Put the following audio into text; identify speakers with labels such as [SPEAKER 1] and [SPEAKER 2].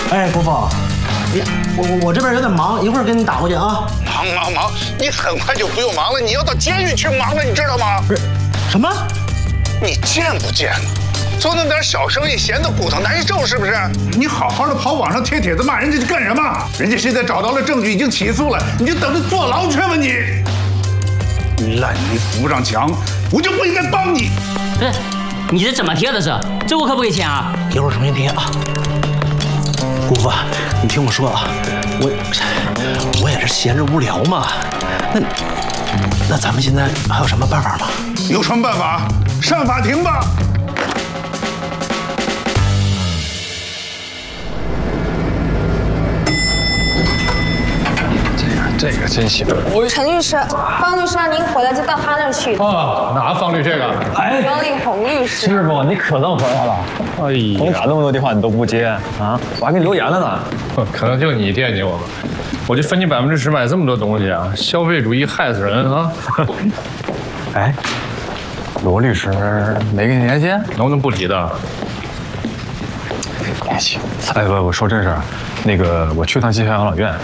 [SPEAKER 1] 哎，国峰，哎呀，我这边有点忙，一会儿给你打过去啊。
[SPEAKER 2] 忙，你很快就不用忙了，你要到监狱去忙了，你知道吗？
[SPEAKER 1] 不是，什么？
[SPEAKER 2] 你贱不贱呢？做那点小生意，闲的骨头难受是不是？你好好的跑网上贴帖子骂人家去干什么？人家现在找到了证据，已经起诉了，你就等着坐牢去吧你！烂泥扶不上墙，我就不应该帮你。
[SPEAKER 3] 不是，你这怎么贴的是？这我可不给钱啊！
[SPEAKER 1] 一会儿重新贴啊。姑父，你听我说啊，我也是闲着无聊嘛。那咱们现在还有什么办法吗？
[SPEAKER 2] 有什么办法？上法庭吧。
[SPEAKER 4] 这个真行。
[SPEAKER 5] 陈律师，方律师让您回来就到他那儿去。
[SPEAKER 4] 哦，哪方律这个？
[SPEAKER 5] 哎，王力宏律师。
[SPEAKER 6] 师傅，你可能回来了。哎呀，我打那么多电话你都不接啊？我还给你留言了呢。
[SPEAKER 4] 可能就你惦记我吧。我就分你10%买这么多东西啊！消费主义害死人啊！
[SPEAKER 6] 哎，罗律师没跟你联系？
[SPEAKER 4] 能不能不提的？
[SPEAKER 6] 联系。哎不，我说正事儿，那个我去趟西海养老院，